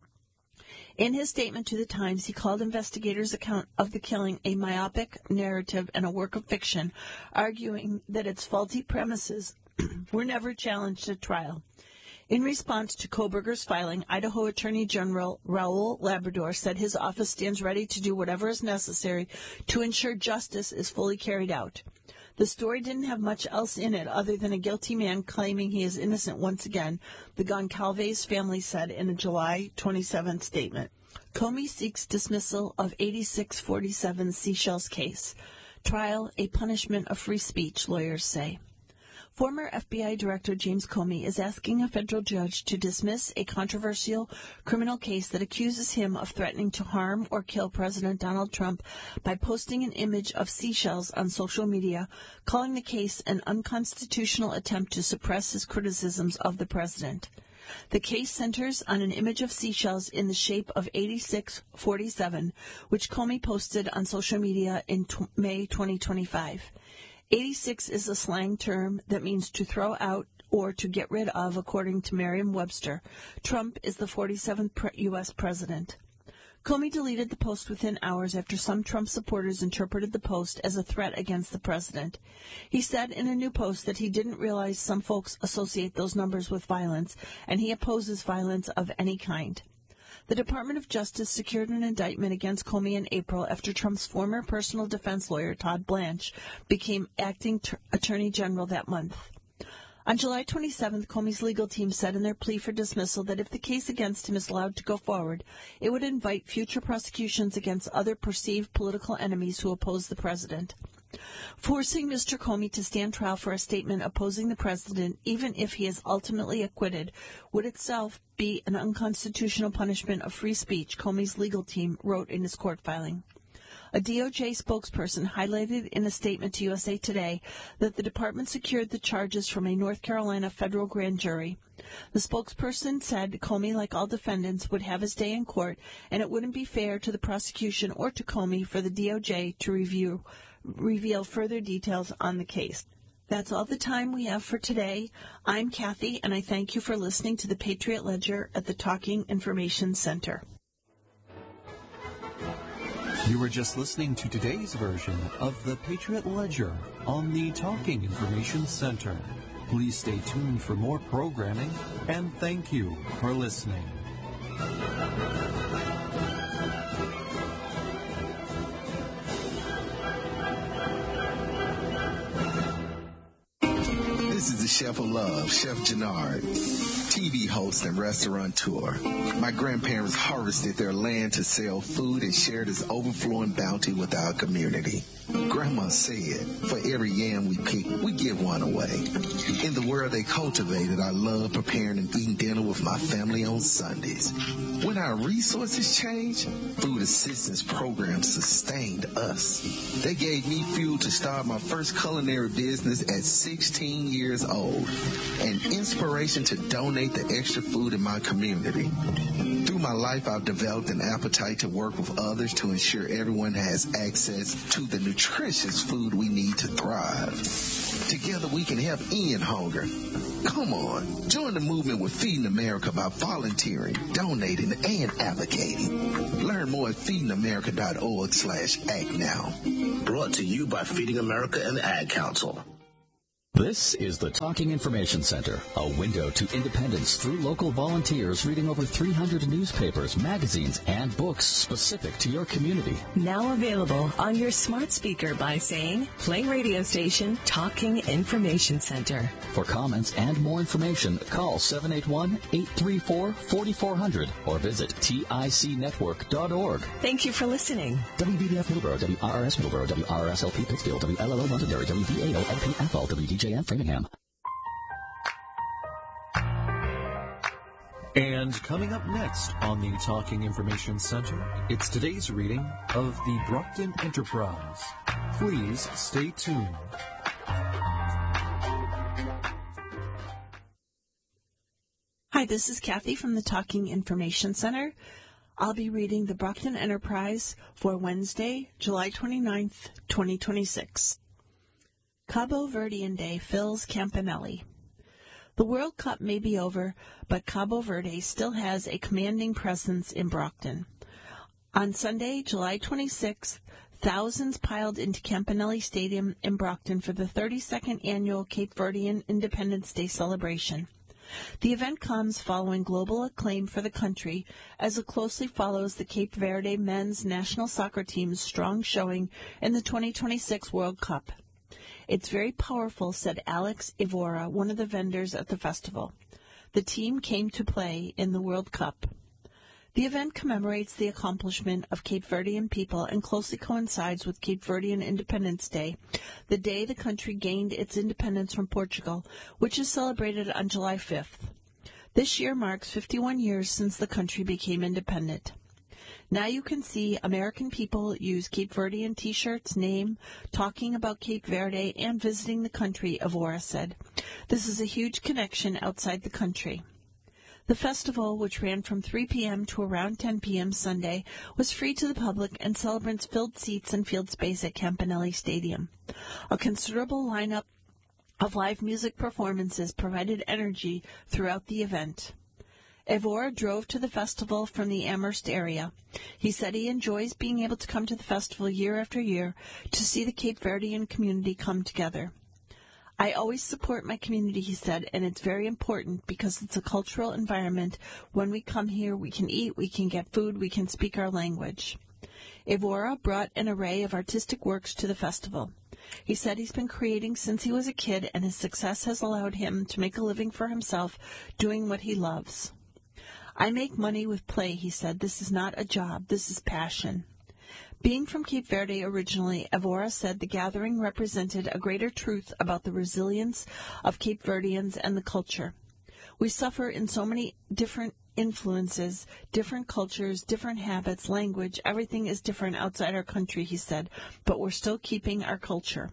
In his statement to the Times, he called investigators' account of the killing a myopic narrative and a work of fiction, arguing that its faulty premises were never challenged at trial. In response to Kohberger's filing, Idaho Attorney General Raul Labrador said his office stands ready to do whatever is necessary to ensure justice is fully carried out. The story didn't have much else in it other than a guilty man claiming he is innocent once again, the Goncalves family said in a July 27th statement. Comey seeks dismissal of 8647 Seychelles case. Trial a punishment of free speech, lawyers say. Former FBI Director James Comey is asking a federal judge to dismiss a controversial criminal case that accuses him of threatening to harm or kill President Donald Trump by posting an image of seashells on social media, calling the case an unconstitutional attempt to suppress his criticisms of the president. The case centers on an image of seashells in the shape of 8647, which Comey posted on social media in May 2025. 86 is a slang term that means to throw out or to get rid of, according to Merriam-Webster. Trump is the 47th U.S. president. Comey deleted the post within hours after some Trump supporters interpreted the post as a threat against the president. He said in a new post that he didn't realize some folks associate those numbers with violence, and he opposes violence of any kind. The Department of Justice secured an indictment against Comey in April after Trump's former personal defense lawyer, Todd Blanche, became acting attorney general that month. On July 27th, Comey's legal team said in their plea for dismissal that if the case against him is allowed to go forward, it would invite future prosecutions against other perceived political enemies who oppose the president. Forcing Mr. Comey to stand trial for a statement opposing the president, even if he is ultimately acquitted, would itself be an unconstitutional punishment of free speech, Comey's legal team wrote in his court filing. A DOJ spokesperson highlighted in a statement to USA Today that the department secured the charges from a North Carolina federal grand jury. The spokesperson said Comey, like all defendants, would have his day in court, and it wouldn't be fair to the prosecution or to Comey for the DOJ to reveal further details on the case. That's all the time we have for today. I'm Kathy, and I thank you for listening to the Patriot Ledger at the Talking Information Center. You were just listening to today's version of the Patriot Ledger on the Talking Information Center. Please stay tuned for more programming, and thank you for listening. This is the Chef of Love, Chef Jannard, TV host and restaurateur. My grandparents harvested their land to sell food and share this overflowing bounty with our community. Grandma said, for every yam we pick, we give one away. In the world they cultivated, I love preparing and eating dinner with my family on Sundays. When our resources changed, food assistance programs sustained us. They gave me fuel to start my first culinary business at 16 years years old, an inspiration to donate the extra food in my community. Through my life, I've developed an appetite to work with others to ensure everyone has access to the nutritious food we need to thrive. Together we can help end hunger. Come on, join the movement with Feeding America by volunteering, donating, and advocating. Learn more at feedingamerica.org/act now. Brought to you by Feeding America and the Ad Council. This is the Talking Information Center, a window to independence through local volunteers reading over 300 newspapers, magazines, and books specific to your community. Now available on your smart speaker by saying, play radio station Talking Information Center. For comments and more information, call 781-834-4400 or visit ticnetwork.org. Thank you for listening. WBBF Middleborough, WRRS Middleborough, WRSLP Pittsfield, WLLO Londonderry, WVAO LP Athol, WDJF Framingham. And coming up next on the Talking Information Center, it's today's reading of the Brockton Enterprise. Please stay tuned. Hi, this is Kathy from the Talking Information Center. I'll be reading the Brockton Enterprise for Wednesday, July 29th, 2026. Cabo Verdean Day fills Campanelli. The World Cup may be over, but Cabo Verde still has a commanding presence in Brockton. On Sunday, July 26th, thousands piled into Campanelli Stadium in Brockton for the 32nd annual Cape Verdean Independence Day celebration. The event comes following global acclaim for the country as it closely follows the Cape Verde men's national soccer team's strong showing in the 2026 World Cup. It's very powerful, said Alex Evora, one of the vendors at the festival. The team came to play in the World Cup. The event commemorates the accomplishment of Cape Verdean people and closely coincides with Cape Verdean Independence Day, the day the country gained its independence from Portugal, which is celebrated on July 5th. This year marks 51 years since the country became independent. Now you can see American people use Cape Verdean T-shirts, name, talking about Cape Verde, and visiting the country, Evora said. This is a huge connection outside the country. The festival, which ran from 3 p.m. to around 10 p.m. Sunday, was free to the public and celebrants filled seats and field space at Campanelli Stadium. A considerable lineup of live music performances provided energy throughout the event. Evora drove to the festival from the Amherst area. He said he enjoys being able to come to the festival year after year to see the Cape Verdean community come together. I always support my community, he said, and it's very important because it's a cultural environment. When we come here, we can eat, we can get food, we can speak our language. Evora brought an array of artistic works to the festival. He said he's been creating since he was a kid, and his success has allowed him to make a living for himself doing what he loves. I make money with play, he said. This is not a job. This is passion. Being from Cape Verde originally, Evora said the gathering represented a greater truth about the resilience of Cape Verdeans and the culture. We suffer in so many different influences, different cultures, different habits, language. Everything is different outside our country, he said, but we're still keeping our culture.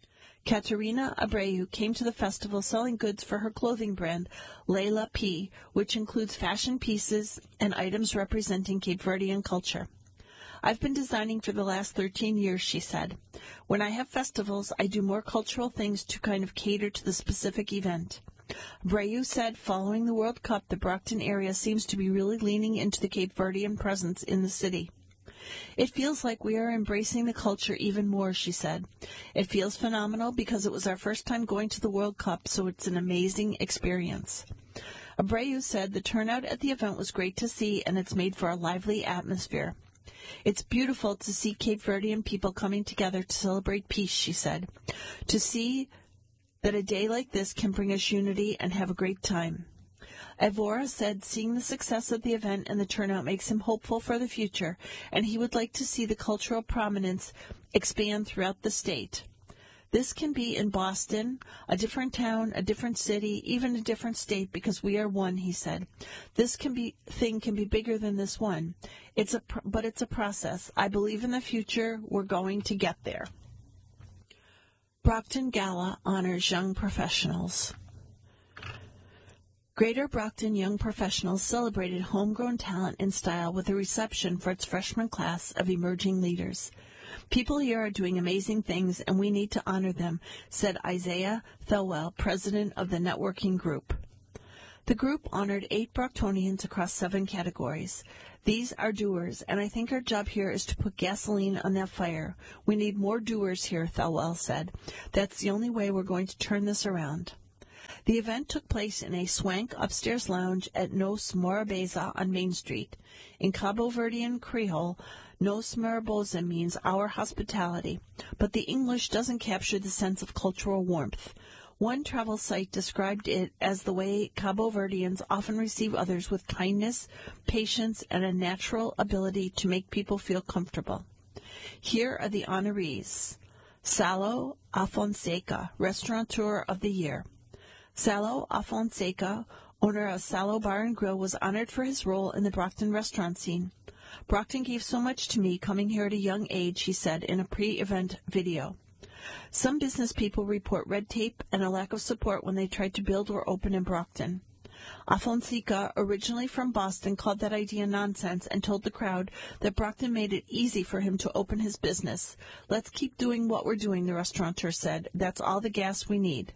Katerina Abreu came to the festival selling goods for her clothing brand, Layla P., which includes fashion pieces and items representing Cape Verdean culture. I've been designing for the last 13 years, she said. When I have festivals, I do more cultural things to kind of cater to the specific event. Abreu said following the World Cup, the Brockton area seems to be really leaning into the Cape Verdean presence in the city. It feels like we are embracing the culture even more, she said. It feels phenomenal because it was our first time going to the World Cup, so it's an amazing experience. Abreu said the turnout at the event was great to see, and it's made for a lively atmosphere. It's beautiful to see Cape Verdean people coming together to celebrate peace, she said. To see that a day like this can bring us unity and have a great time. Evora said seeing the success of the event and the turnout makes him hopeful for the future, and he would like to see the cultural prominence expand throughout the state. This can be in Boston, a different town, a different city, even a different state, because we are one, he said. This thing can be bigger than this one. But it's a process. I believe in the future we're going to get there. Brockton Gala honors young professionals. Greater Brockton Young Professionals celebrated homegrown talent and style with a reception for its freshman class of emerging leaders. People here are doing amazing things, and we need to honor them, said Isaiah Thelwell, president of the networking group. The group honored 8 Brocktonians across 7 categories. These are doers, and I think our job here is to put gasoline on that fire. We need more doers here, Thelwell said. That's the only way we're going to turn this around. The event took place in a swank upstairs lounge at Nos Morabeza on Main Street. In Cabo Verdean Creole, Nos Morabeza means our hospitality, but the English doesn't capture the sense of cultural warmth. One travel site described it as the way Cabo Verdeans often receive others with kindness, patience, and a natural ability to make people feel comfortable. Here are the honorees. Salo Afonseca, Restaurateur of the Year. Salo Afonseca, owner of Salo Bar and Grill, was honored for his role in the Brockton restaurant scene. Brockton gave so much to me coming here at a young age, he said in a pre-event video. Some business people report red tape and a lack of support when they tried to build or open in Brockton. Afonseca, originally from Boston, called that idea nonsense and told the crowd that Brockton made it easy for him to open his business. Let's keep doing what we're doing, the restaurateur said. That's all the gas we need.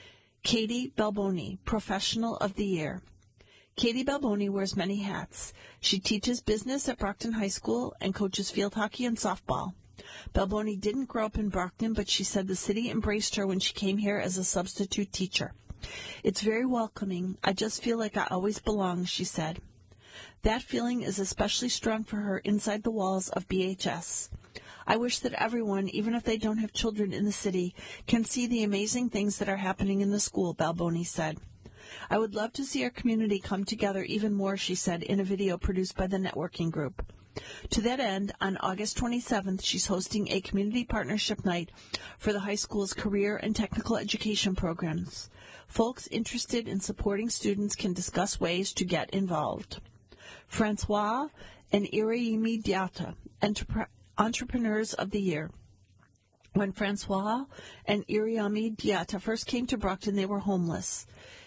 Katie Balboni, Professional of the Year. Katie Balboni wears many hats. She teaches business at Brockton High School and coaches field hockey and softball. Balboni didn't grow up in Brockton, but she said the city embraced her when she came here as a substitute teacher. It's very welcoming. I just feel like I always belong, she said. That feeling is especially strong for her inside the walls of BHS. I wish that everyone, even if they don't have children in the city, can see the amazing things that are happening in the school, Balboni said. I would love to see our community come together even more, she said in a video produced by the networking group. To that end, on August 27th, she's hosting a community partnership night for the high school's career and technical education programs. Folks interested in supporting students can discuss ways to get involved. Francois and Iriami Diata, Entrepreneurs of the Year. When Francois and Iriami Diata first came to Brockton, they were homeless.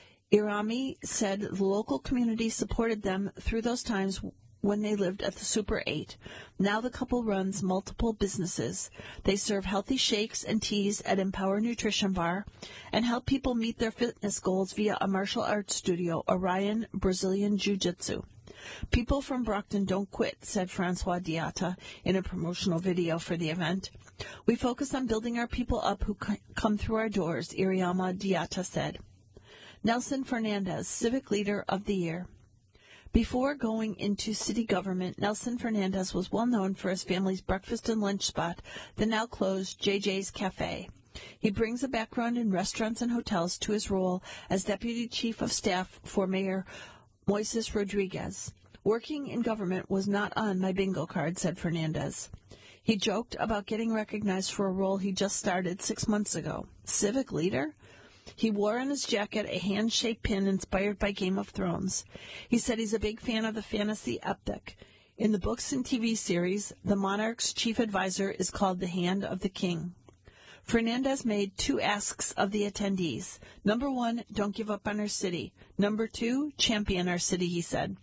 Iriami said the local community supported them through those times when they lived at the Super 8. Now the couple runs multiple businesses. They serve healthy shakes and teas at Empower Nutrition Bar and help people meet their fitness goals via a martial arts studio, Orion Brazilian Jiu-Jitsu. People from Brockton don't quit, said Francois Diata in a promotional video for the event. We focus on building our people up who come through our doors, Iriama Diata said. Nelson Fernandez, Civic Leader of the Year. Before going into city government, Nelson Fernandez was well known for his family's breakfast and lunch spot, the now closed JJ's Cafe. He brings a background in restaurants and hotels to his role as Deputy Chief of Staff for Mayor Moises Rodriguez. Working in government was not on my bingo card, said Fernandez. He joked about getting recognized for a role he just started 6 months ago. Civic leader? He wore on his jacket a hand-shaped pin inspired by Game of Thrones. He said he's a big fan of the fantasy epic. In the books and TV series, the monarch's chief advisor is called the Hand of the King. Fernandez made 2 asks of the attendees. Number 1, don't give up on our city. Number 2, champion our city, he said.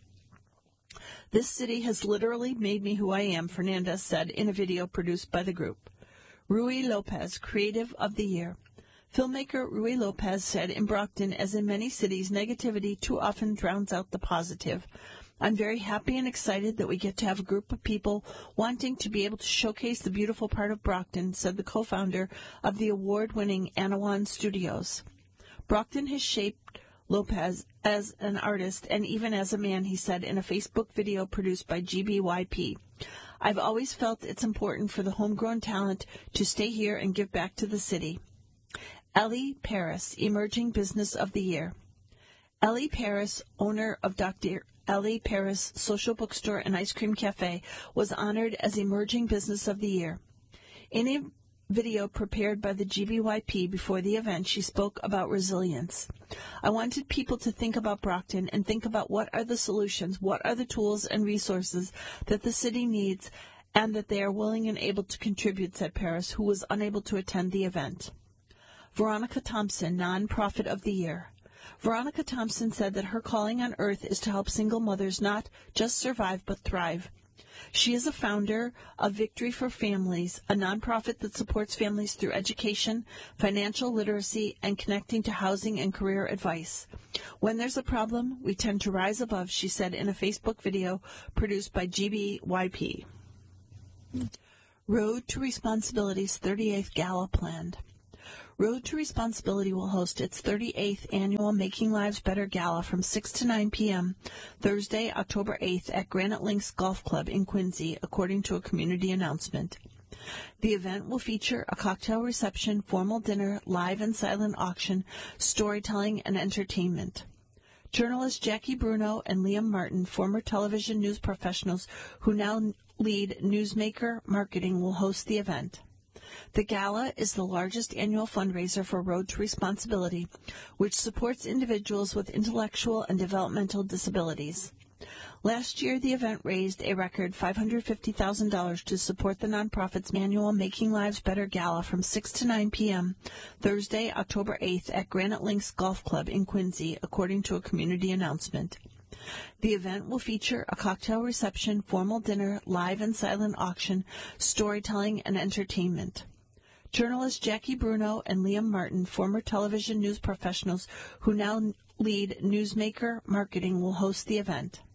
This city has literally made me who I am, Fernandez said in a video produced by the group. Rui Lopez, Creative of the Year. Filmmaker Rui Lopez said in Brockton, as in many cities, negativity too often drowns out the positive. I'm very happy and excited that we get to have a group of people wanting to be able to showcase the beautiful part of Brockton, said the co-founder of the award-winning Anawan Studios. Brockton has shaped Lopez as an artist and even as a man, he said in a Facebook video produced by GBYP. I've always felt it's important for the homegrown talent to stay here and give back to the city. Ellie Paris, Emerging Business of the Year. Ellie Paris, owner of Dr. Ellie Paris Social Bookstore and Ice Cream Cafe, was honored as Emerging Business of the Year. In a video prepared by the GBYP before the event, she spoke about resilience. I wanted people to think about Brockton and think about what are the solutions, what are the tools and resources that the city needs, and that they are willing and able to contribute, said Paris, who was unable to attend the event. Veronica Thompson, Nonprofit of the Year. Veronica Thompson said that her calling on earth is to help single mothers not just survive but thrive. She is a founder of Victory for Families, a nonprofit that supports families through education, financial literacy, and connecting to housing and career advice. When there's a problem, we tend to rise above, she said in a Facebook video produced by GBYP. Road to Responsibility's 38th Gala planned. Road to Responsibility will host its 38th annual Making Lives Better Gala from 6 to 9 p.m. Thursday, October 8th at Granite Links Golf Club in Quincy, according to a community announcement. The event will feature a cocktail reception, formal dinner, live and silent auction, storytelling, and entertainment. Journalists Jackie Bruno and Liam Martin, former television news professionals who now lead Newsmaker Marketing, will host the event. The gala is the largest annual fundraiser for Road to Responsibility, which supports individuals with intellectual and developmental disabilities. Last year, the event raised a record $550,000 to support the nonprofit's annual Making Lives Better Gala from 6 to 9 p.m. Thursday, October 8th at Granite Links Golf Club in Quincy, according to a community announcement. The event will feature a cocktail reception, formal dinner, live and silent auction, storytelling, and entertainment. Journalists Jackie Bruno and Liam Martin, former television news professionals who now lead Newsmaker Marketing, will host the event.